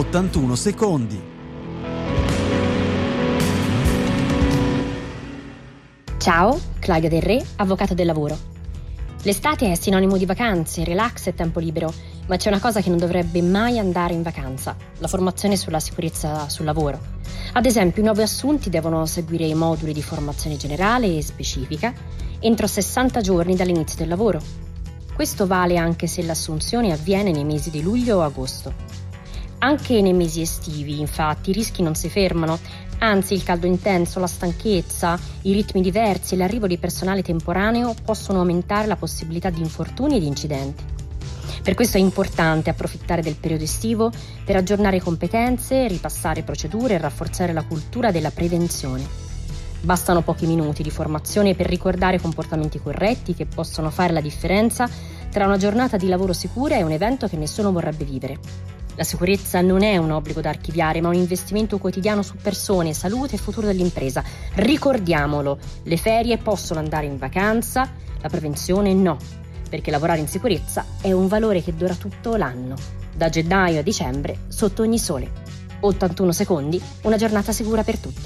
81 secondi. Ciao, Claudia Del Re, avvocato del lavoro. L'estate è sinonimo di vacanze, relax e tempo libero, ma c'è una cosa che non dovrebbe mai andare in vacanza: la formazione sulla sicurezza sul lavoro. Ad esempio, i nuovi assunti devono seguire i moduli di formazione generale e specifica entro 60 giorni dall'inizio del lavoro. Questo vale anche se l'assunzione avviene nei mesi di luglio o agosto. Anche nei mesi estivi, infatti, i rischi non si fermano, anzi il caldo intenso, la stanchezza, i ritmi diversi e l'arrivo di personale temporaneo possono aumentare la possibilità di infortuni e di incidenti. Per questo è importante approfittare del periodo estivo per aggiornare competenze, ripassare procedure e rafforzare la cultura della prevenzione. Bastano pochi minuti di formazione per ricordare comportamenti corretti che possono fare la differenza tra una giornata di lavoro sicura e un evento che nessuno vorrebbe vivere. La sicurezza non è un obbligo da archiviare, ma un investimento quotidiano su persone, salute e futuro dell'impresa. Ricordiamolo, le ferie possono andare in vacanza, la prevenzione no, perché lavorare in sicurezza è un valore che dura tutto l'anno, da gennaio a dicembre, sotto ogni sole. 81 secondi, una giornata sicura per tutti.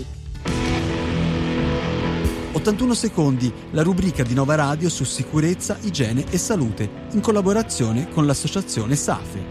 81 secondi, la rubrica di Nova Radio su sicurezza, igiene e salute, in collaborazione con l'associazione SAFE.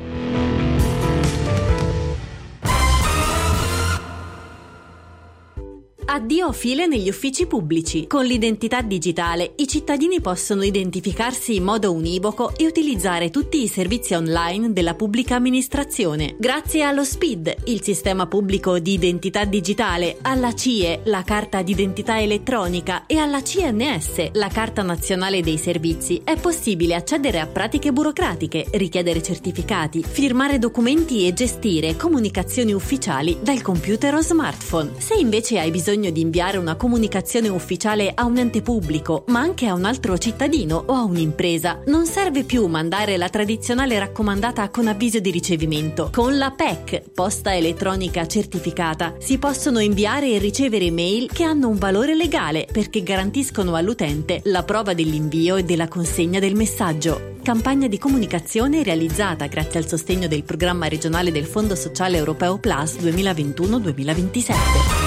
Addio file negli uffici pubblici. Con l'identità digitale i cittadini possono identificarsi in modo univoco e utilizzare tutti i servizi online della pubblica amministrazione. Grazie allo SPID, il sistema pubblico di identità digitale, alla CIE, la carta d'identità elettronica, e alla CNS, la carta nazionale dei servizi, è possibile accedere a pratiche burocratiche, richiedere certificati, firmare documenti e gestire comunicazioni ufficiali dal computer o smartphone. Se invece hai bisogno di inviare una comunicazione ufficiale a un ente pubblico, ma anche a un altro cittadino o a un'impresa, non serve più mandare la tradizionale raccomandata con avviso di ricevimento. Con la PEC, posta elettronica certificata, si possono inviare e ricevere mail che hanno un valore legale perché garantiscono all'utente la prova dell'invio e della consegna del messaggio. Campagna di comunicazione realizzata grazie al sostegno del programma regionale del Fondo Sociale Europeo Plus 2021-2027.